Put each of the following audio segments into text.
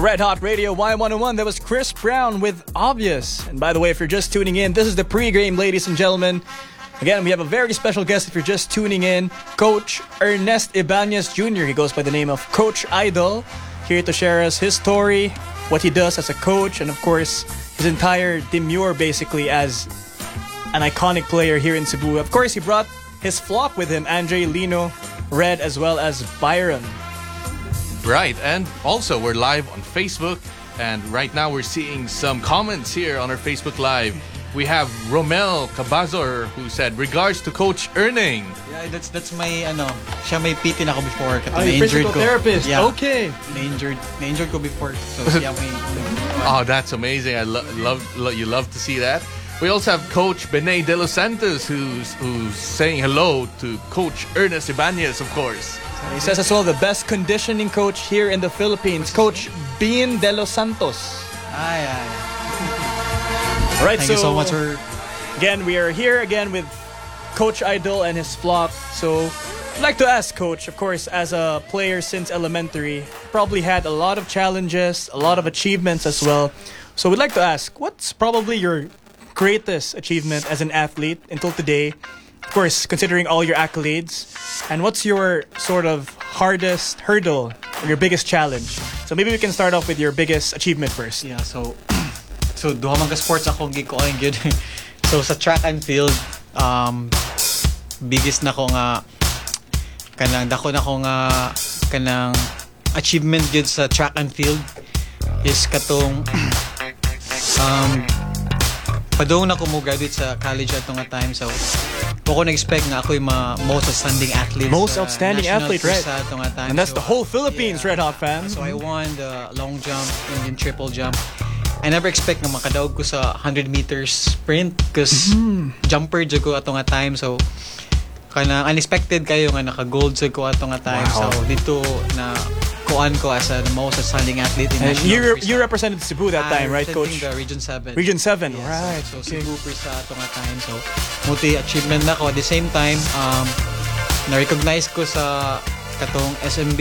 Red Hot Radio Y101. That was Chris Brown with Obvious. And by the way, if you're just tuning in, this is the pregame, ladies and gentlemen. Again, we have a very special guest if you're just tuning in. Coach Ernest Ibanez Jr. He goes by the name of Coach Idol. Here to share us his story, what he does as a coach, and of course, his entire demure basically as an iconic player here in Cebu. Of course, he brought his flock with him, Andre, Lino, Red, as well as Byron. Right, and also we're live on Facebook, and right now we're seeing some comments here on our Facebook Live. We have Romel Cabazor who said, regards to Coach Erning. Yeah, that's my siya may PT na ako before. Physical therapist. Yeah. Okay. Na-injured ko before. So siya may Oh, that's amazing. I you love to see that. We also have Coach Benay De Los Santos who's saying hello to Coach Ernest Ibanez, of course. He says as well, the best conditioning coach here in the Philippines, Coach Bean De Los Santos. Ay. All right, Thank you so much, sir. Again, we are here again with Coach Idol and his flock. So, I'd like to ask Coach, of course, as a player since elementary, probably had a lot of challenges, a lot of achievements as well. So, we'd like to ask, what's probably your greatest achievement as an athlete until today? Of course, considering all your accolades. And what's your sort of hardest hurdle or your biggest challenge? So, maybe we can start off with your biggest achievement first. Yeah, so duha man ka sports akong gikuan gyud. So sa track and field, biggest na ko nga kanang dako na ko nga kanang achievement gyud sa track and field is katong padung na ko mo graduate sa college ato nga time. So ako nag-expect nga ako'y most outstanding athlete. Most outstanding athlete, right? And that's the whole Philippines, yeah. Red Hot fans. So I won the long jump and then triple jump. I never expect na makadaog ko sa 100 meters sprint because jumper jud ko ato nga time. So kanang unexpected kayo nga naka-gold jud ko ato nga time. Wow. So dito na kuan ko as the most outstanding athlete in national. You represented Cebu that time, right, Coach? The Region 7. Region 7, yeah, right. So Cebu Prisa ato nga time. So multi-achievement na ko. At the same time, na-recognize ko sa katong SMB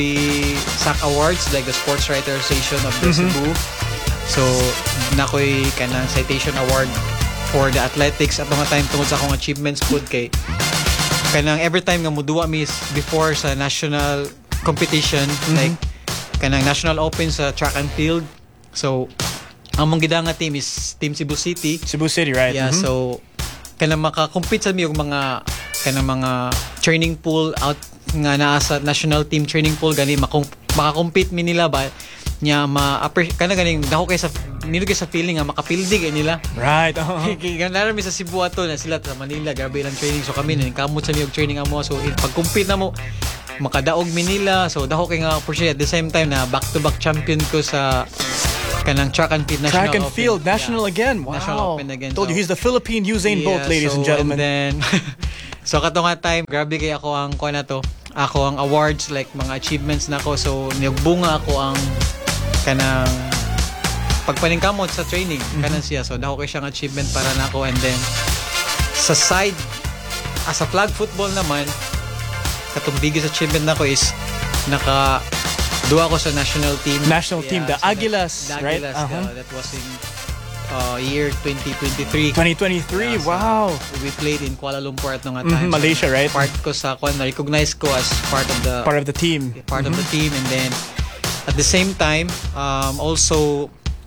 SAC Awards, like the Sports Writer Association of the Cebu. So, nakoy kanang citation award for the athletics at mga time tungod sa akong achievements pud kay kanang every time nga muduwa mi before sa national competition like kanang national open sa track and field. So, ang mong gidanga team is Team Cebu City. Cebu City, right? Yeah, so kanang maka-compete sa mi og mga kanang mga training pool out nga naa sa national team training pool gani maka-compete mi nila ba nya kana ganing dako kay sa nilo kay sa feeling nga makapildig nila, right. Ganara mi sa Cebu ato na sila sa Manila grabe lang training, so kami nin kamot sa niyog training amo, so pag compete na mo makadaog mi nila, so dako kay nga for sure at the same time na back to back champion ko sa kanang track and field national track and open. Field national again. Wow. National open again. Told you he's the Philippine Usain Bolt, ladies and gentlemen. And then so kato nga time grabe kay ako ang kuan na to, ako ang awards like mga achievements nako, so niyagbunga ako ang kanang pagpaningkamot sa training kanang siya, so dako kay siyang achievement para nako. And then sa side as a flag football naman katong biggest achievement nako is naka duwa ko sa national team, the Aguilas, right? That was in year 2023. 2023, wow. So we played in Kuala Lumpur at nga time. Malaysia, right? Part ko sa na-recognize ko as part of the team. Part of the team. And then at the same time, also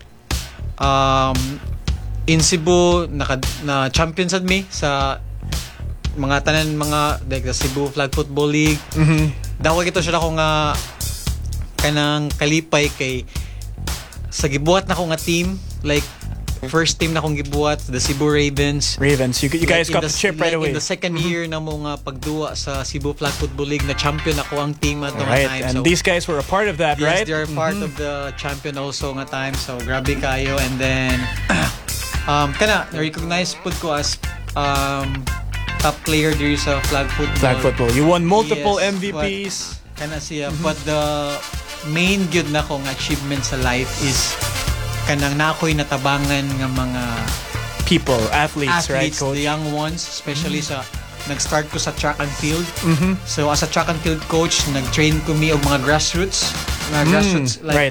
in Cebu na champion sad mi sa mga tanan mga like the Cebu Flag Football League. Dako kito siya ako nga kanang kalipay kay sa gibuhat na ko nga team, like first team na kong gibuhat, the Cebu Ravens. You guys got the chip right away. In the second year na mo nga pagduwa sa Cebu Flag Football League na champion ako ang team at right. time. And so, these guys were a part of that, yes, right? They're part of the champion also nga time. So grabe kayo. And then kana na-recognize pud ko as top player diri sa flag football. You won multiple yes, MVPs. Kana siya. But the main good na kong achievement sa life is kanang na ako'y natabangan ng mga people, athletes, right, Coach? The young ones, especially sa nag-start ko sa track and field. So as a track and field coach, nag-train ko mi og mga grassroots. Like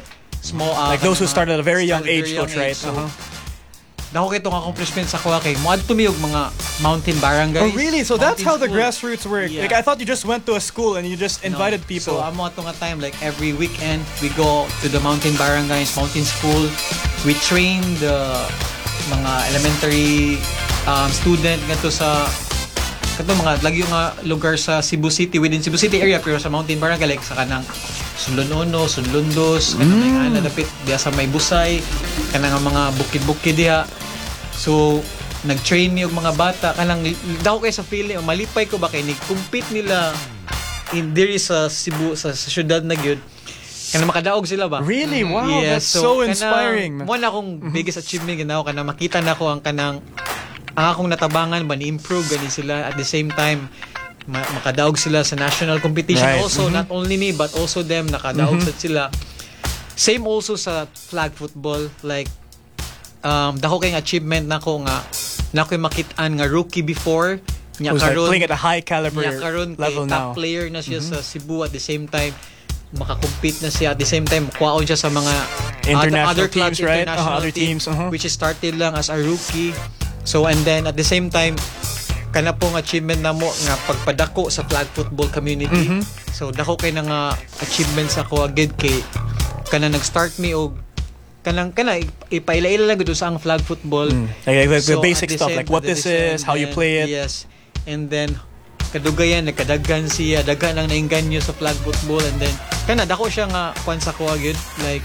small Like those who started at a very young age, very coach, right? So, dako kay itong accomplishment sa kuha kay moadto mi og mga mountain barangays. Oh, really? So that's mountain how the school. grassroots work. Yeah. Like I thought you just went to a school and you just invited No. people. So amo ato nga time like every weekend we go to the mountain barangays, mountain school. We train the mga elementary student ngadto sa kato mga lagi nga lugar sa Cebu City, within Cebu City area, pero sa mountain barangay like sa kanang Sunlunono, Sunlundos, kanang may nga nadapit diya sa may Busay, kanang mga bukid-bukid diha. So nag-train mi og mga bata kanang daw kay sa feeling malipay ko ba kay ni-compete nila in diri sa Cebu sa syudad na gyud. Kanang makadaog sila ba? Really? Wow, Yes, that's so inspiring. Mo na akong biggest achievement ginawa kanang makita na ko ang kanang akong natabangan ba ni-improve gani sila at the same time makadaog sila sa national competition. Right. Also not only me but also them nakadaog sad sila. Same also sa flag football like dako kay achievement nako nga nakoy makitaan nga rookie before nya Who's like karon playing at a high caliber nya karon kay level now. top player na siya sa Cebu at the same time makakompete na siya at the same time kuwaon siya sa mga International other clubs, teams, right? international Other teams, which is started lang as a rookie. So and then at the same time kana pong achievement namo nga pagpadako sa flag football community. So dako kay na nga achievements ako agad kay kana nag-start me og kana ipaila-ila lang gud sa ang flag football. Like the So, basic at the stuff, same- like what at the this same- is, how you play it. Yes. And then kadugayan nagkadaghan siya, daghan ang nainganyo sa flag football and then kana dako siya nga kwan sa kuha gyud like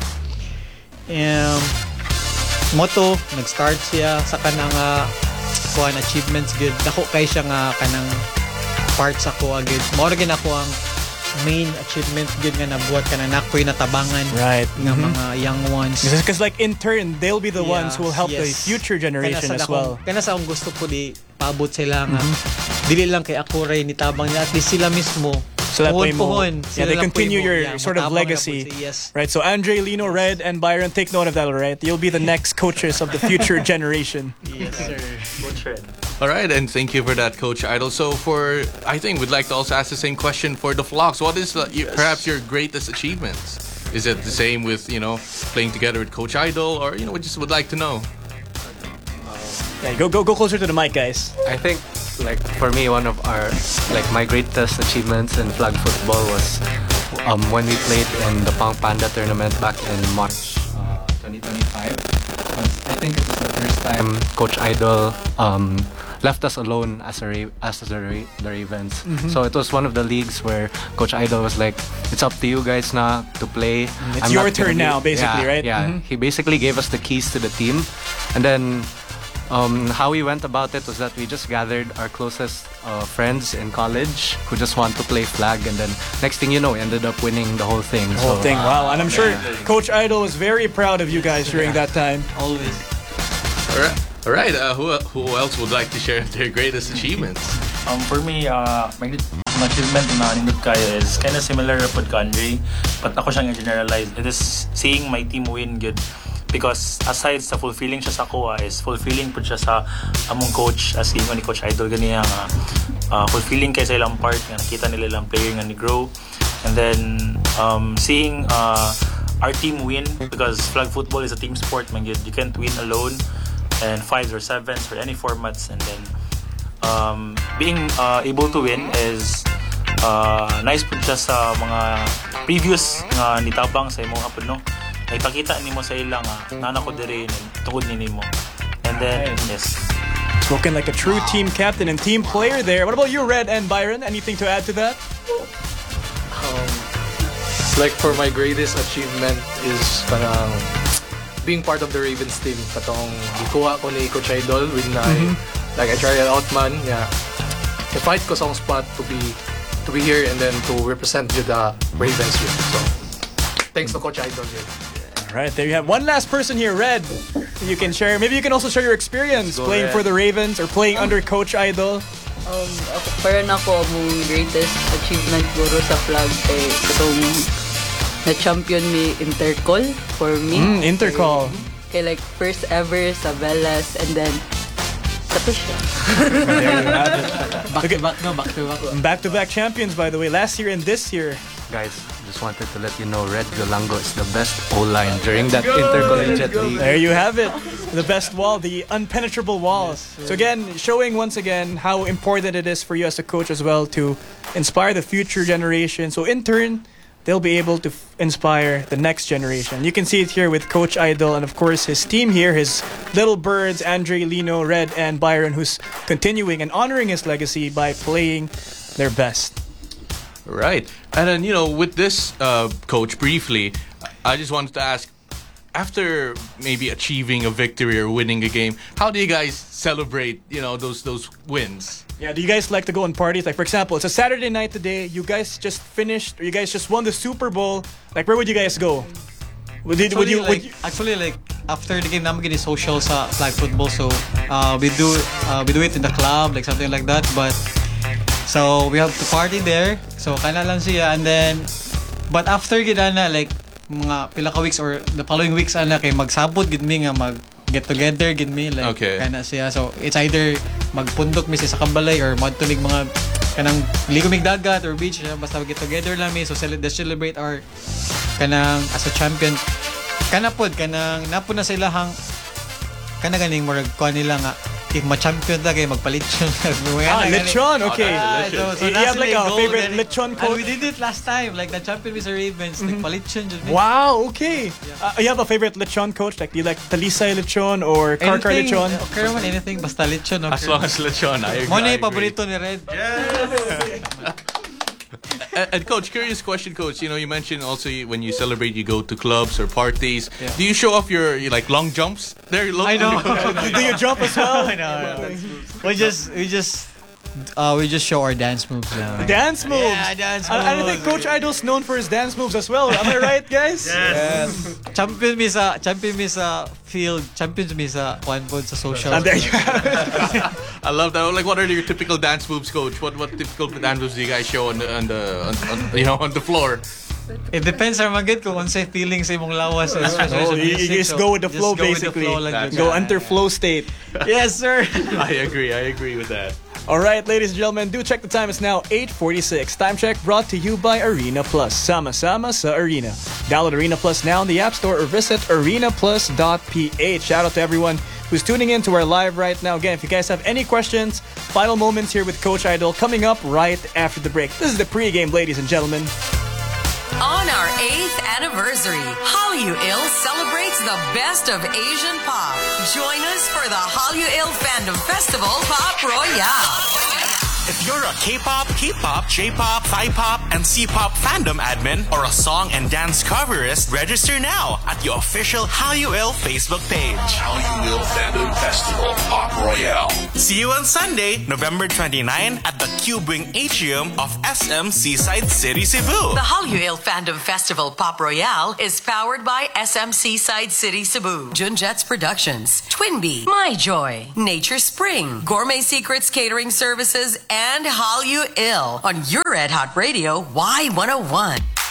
moto nag-start siya sa kanang kuan achievements gyud dako kay siya nga kanang part sa kuha gyud mao ra gyud ako ang main achievement gyud nga nabuhat kana nakoy natabangan Right. nga mga young ones. Because like in turn, they'll be the ones who will help the Yes. future generation Kana as sa well. Kana sa akong gusto ko di paabot sila nga. Dili lang kay ako ray nitabang niya at least sila mismo. So that way mo, puhon. yeah, they Sila lang continue puhon mo. your Yeah, sort of matabang na legacy, po siya, yes. right? So Andre, Lino, Red, and Byron, take note of that, right? You'll be the next coaches of the future generation. Yes, sir. All right, and thank you for that, Coach Idol. So I think we'd like to also ask the same question for the Flocks. What is perhaps your greatest achievements? Is it the same with, playing together with Coach Idol, or, we just would like to know? Yeah, go closer to the mic, guys. I think, like, for me, one of my greatest achievements in flag football was when we played in the Pang Panda tournament back in March 2025. I think it was the first time Coach Idol left us alone as the Ravens. So it was one of the leagues where Coach Idol was like, "It's up to you guys now to play. It's your turn now, basically, right? Yeah. He basically gave us the keys to the team, and then how we went about it was that we just gathered our closest friends in college who just want to play flag, and then next thing you know, we ended up winning the whole thing. The whole thing, wow. And I'm sure Coach Idol was very proud of you guys during that time. Always. All right. Who else would like to share their greatest achievements? For me, my achievement na nindot kayo is kind of similar po ka Andre, but ako siyang generalize. It is seeing my team win good. Because aside sa fulfilling siya sa kuha is fulfilling po siya sa among coach as ingon ni Coach Idol ganiya nga fulfilling kay sa ilang part nga nakita nila ilang player nga ni grow and then seeing our team win because flag football is a team sport man you can't win alone and 5s or 7s or any formats and then being able to win is nice po siya sa mga previous nga nitabang sa imong hapon no ipakita nimo sa ilang nana ko diri tungod nimo and then yes Spoken like a true team captain and team player there. What about you, Red and Byron? Anything to add to that? Like for my greatest achievement is parang being part of the Ravens team. Katong gikuha ko ni Coach Idol when I tried it out man. Yeah. I-fight ko sa akong spot to be here and then to represent the Ravens here. So thanks to Coach Idol here. All right, there you have one last person here, Red. You can share. Maybe you can also share your experience playing for the Ravens or playing under Coach Idol. Para na ko mong greatest achievement guro sa flag kay katong na-champion mi Intercol for me. Intercol. Kay like first ever sa Velas and then kato siya. There you have it. Back to back. Back-to-back champions, by the way, last year and this year. Guys, just wanted to let you know Red Vilango is the best O-line during that intercollegiate league. There you have it. The best wall, the unpenetrable walls. So again, showing once again how important it is for you as a coach as well to inspire the future generation. So in turn, they'll be able to inspire the next generation. You can see it here with Coach Idol and of course his team here, his little birds, Andre, Lino, Red, and Byron, who's continuing and honoring his legacy by playing their best. Right. And then, with this, Coach, briefly, I just wanted to ask, after maybe achieving a victory or winning a game, how do you guys celebrate, those wins? Yeah, do you guys like to go on parties? Like, for example, it's a Saturday night today. You guys just finished, or you guys just won the Super Bowl. Like, where would you guys go? Actually, after the game, namin gini social sa flag football. So, we do it in the club, like something like that. But so we have to party there. So kana lang siya, and then but after gidana like mga pila ka weeks or the following weeks ana kay magsabot gid mi nga mag get together gid mi like kana siya. So it's either magpundok mi sa Kambalay or madtunig mga kanang ligumig dagat or beach basta get together lang mi. So celebrate our kanang as a champion kana pod kanang napo na sila hang kana ganing murag kuan nila nga if ma-champion ta kay magpalit siya. Lechon, okay. So you have like a favorite then, lechon coach? And we did it last time, like the champion Mr. Ravens, nagpalit siya. Wow, okay. You have a favorite lechon coach? Like, do you like Talisay lechon or Karkar lechon? Okay naman, anything, basta lechon. Okay. As long as lechon, I agree. Mo na yung paborito ni Red. And Coach, curious question, Coach. You mentioned also when you celebrate, you go to clubs or parties. Yeah. Do you show off your like long jumps? I know. Do you jump as well? I know. We just show our dance moves now. Dance moves. Yeah, dance moves. I think Coach Idol's known for his dance moves as well. Am I right, guys? Yes. Champion mi sa field, champions mi sa one pod sa social. And there you have it. I love that. Like, what are your typical dance moves, Coach? What typical dance moves do you guys show on the floor? It depends sa magid kung unsay feeling sa imong lawas. You just go with the flow, basically. Go under flow state. Yes, sir. I agree with that. All right, ladies and gentlemen, do check the time. It's now 8:46. Time check brought to you by Arena Plus. Sama-sama sa Arena. Download Arena Plus now in the App Store or visit arenaplus.ph. Shout out to everyone who's tuning in to our live right now. Again, if you guys have any questions, final moments here with Coach Idol coming up right after the break. This is the pregame, ladies and gentlemen. On our 8th anniversary, Hallyu Il celebrates the best of Asian pop. Join us for the Hallyu Il Fandom Festival Pop Royale. If you're a K-pop, P-pop, J-pop, Thai-pop, and C-pop fandom admin or a song and dance coverist, register now at the official Hallyu Il Facebook page. Hallyu Il Fandom Festival Pop Royale. See you on Sunday, November 29 at the Cube Wing Atrium of SM Seaside City, Cebu. The Hallyu Il Fandom Festival Pop Royale is powered by SM Seaside City, Cebu, Junjets Productions, Twinbee, My Joy, Nature Spring, Gourmet Secrets Catering Services, and Hallyu Il on your Red Hot Radio Y101.